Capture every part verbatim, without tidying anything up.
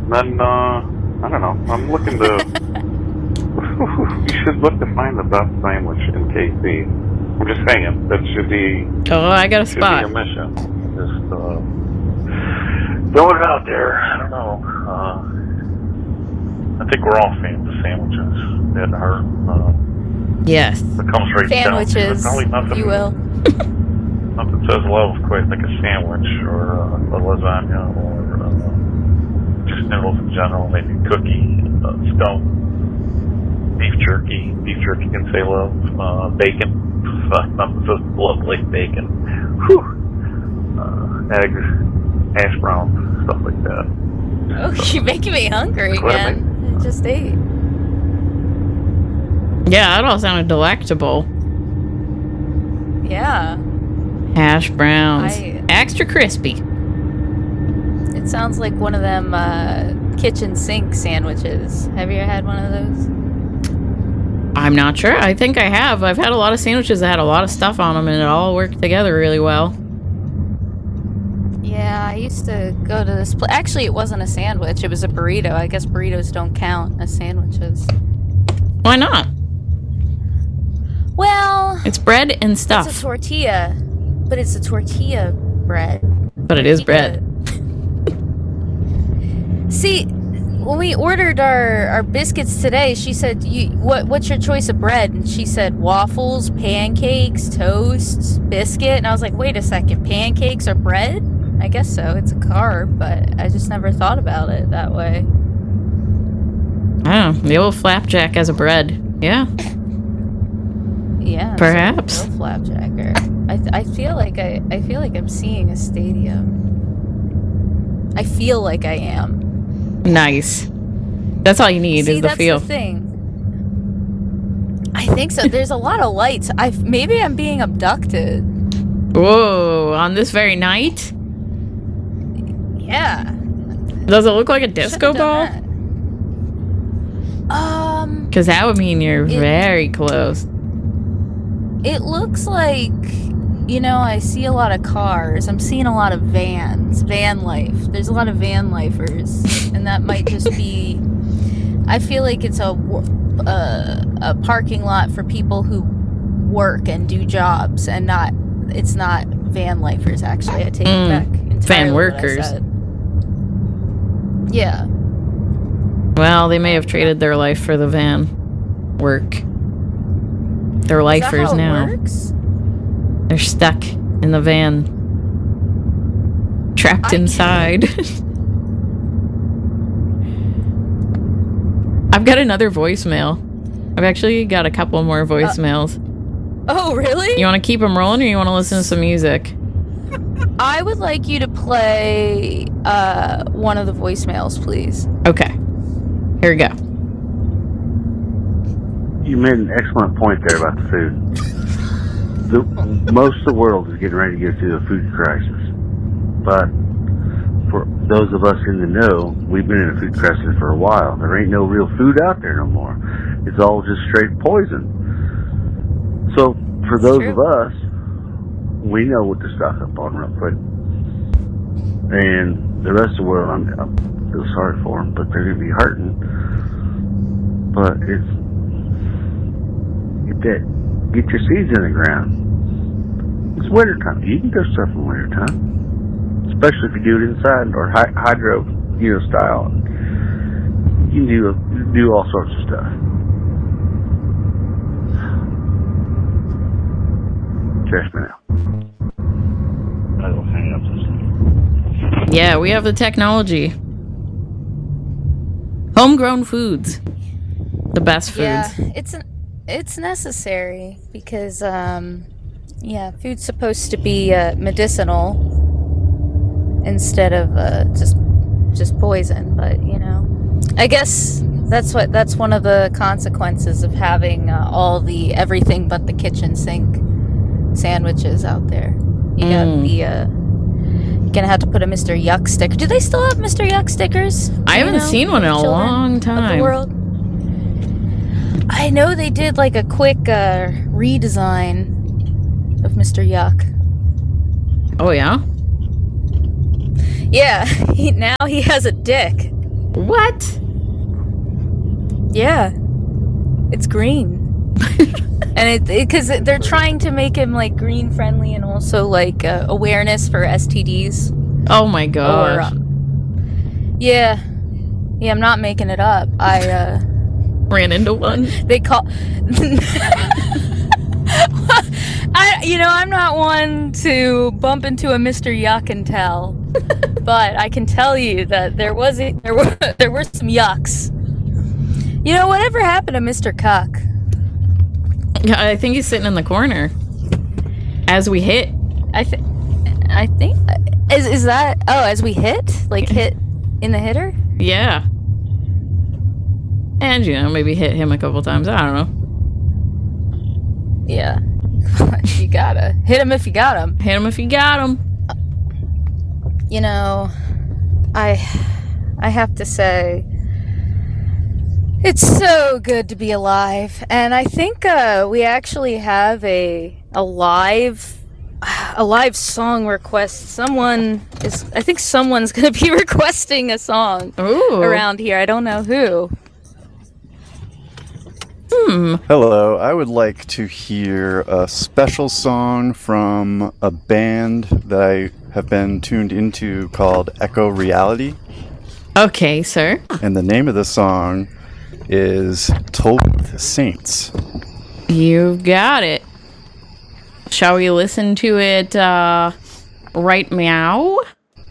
then uh, I don't know. I'm looking to. You should look to find the best sandwich in K C. I'm just saying that should be. Oh, I got a should spot. Be your mission. Just uh, throw it out there. I don't know. Uh, I think we're all fans of sandwiches at heart. Uh, yes. It comes right Sandwiches, down. Nothing, if you will. Nothing says love quite like a sandwich or uh, a lasagna or uh, just noodles in general. Maybe a cookie, uh, stone, beef jerky. Beef jerky can say love. Uh, bacon. Nothing says love like bacon. Whew. Uh, eggs, hash browns, stuff like that. Oh, so, you're making me hungry again. I just ate. Yeah, that all sounded delectable. Yeah. Hash browns. I, Extra crispy. It sounds like one of them uh, kitchen sink sandwiches. Have you ever had one of those? I'm not sure. I think I have. I've had a lot of sandwiches that had a lot of stuff on them, and it all worked together really well. Yeah, I used to go to this place. Actually, it wasn't a sandwich. It was a burrito. I guess burritos don't count as sandwiches. Why not? Well, it's bread and stuff. It's a tortilla, but it's a tortilla bread. But it is bread. See, when we ordered our, our biscuits today, she said, "You what? What's your choice of bread?" And she said, "Waffles, pancakes, toasts, biscuit." And I was like, "Wait a second, pancakes are bread?" I guess so. It's a carb, but I just never thought about it that way. Oh, the old flapjack as a bread. Yeah. Yeah. Perhaps. Real flapjacker. I th- I feel like I I feel like I'm seeing a stadium. I feel like I am. Nice. That's all you need See, is the that's feel. The thing. I think so. There's a lot of lights. I maybe I'm being abducted. Whoa! On this very night. Yeah. Does it look like a disco ball? That. Um. Because that would mean you're it, very close. It looks like, you know, I see a lot of cars. I'm seeing a lot of vans. Van life. There's a lot of van lifers, and that might just be. I feel like it's a a, a parking lot for people who work and do jobs, and not. It's not van lifers. Actually, I take mm, it back. Van workers. Yeah. Well, they may have traded their life for the van work. They're lifers Is that how now. It works? They're stuck in the van, trapped I inside. I've got another voicemail. I've actually got a couple more voicemails. Uh, oh, really? You want to keep them rolling, or you want to listen to some music? I would like you to play uh, one of the voicemails, please. Okay. Here we go. You made an excellent point there about the food. The, most of the world is getting ready to go through a food crisis. But for those of us in the know, we've been in a food crisis for a while. There ain't no real food out there no more. It's all just straight poison. So for those of us, we know what to stock up on real quick. And the rest of the world, I'm, I feel sorry for them, but they're going to be hurting. But it's, get that, get your seeds in the ground. It's wintertime. You can grow stuff in wintertime. Especially if you do it inside or hy- hydro, you know, style. You can do, do all sorts of stuff. Trash me now. I will hang up this thing. Yeah, we have the technology. Homegrown foods. The best foods. Yeah, it's an, it's necessary because, um, yeah, food's supposed to be uh, medicinal instead of uh, just just poison. But you know, I guess that's what that's one of the consequences of having uh, all the everything but the kitchen sink sandwiches out there. You got Mm. the uh, you're gonna have to put a Mister Yuck sticker. Do they still have Mister Yuck stickers? I Do you haven't know, seen one in a children long of time. the world? I know they did like a quick uh, redesign of Mister Yuck. Oh yeah? Yeah, he, now he has a dick. What? Yeah. It's green. And it because they're trying to make him like green friendly and also like uh, awareness for S T Ds. Oh my Or, gosh. um, yeah. Yeah, I'm not making it up. I, uh... Ran into one. They call... I, you know, I'm not one to bump into a Mister Yuck and tell. But I can tell you that there was a, there were there were some yucks. You know, whatever happened to Mister Cuck? Yeah, I think he's sitting in the corner. As we hit. I think... I think... Is, is that... Oh, as we hit? Like, hit in the hitter? Yeah. And, you know, maybe hit him a couple times. I don't know. Yeah. You gotta. Hit him if you got him. Hit him if you got him. You know, I... I have to say... It's so good to be alive. And I think uh, we actually have a a live... A live song request. Someone is... I think someone's gonna be requesting a song Ooh. around here. I don't know who. Hmm. Hello, I would like to hear a special song from a band that I have been tuned into called Echo Reality. Okay, sir. And the name of the song is Tollbooth Saints. You've got it. Shall we listen to it uh, right meow?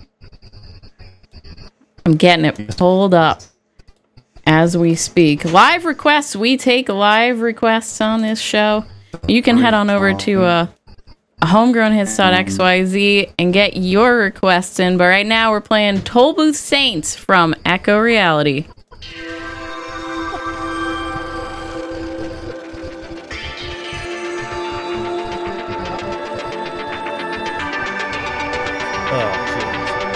I'm getting it pulled up as we speak. Live requests. We take live requests on this show. You can head on over to uh, homegrownhits dot x y z and get your requests in. But right now we're playing Tollbooth Saints from Echo Reality. Oh,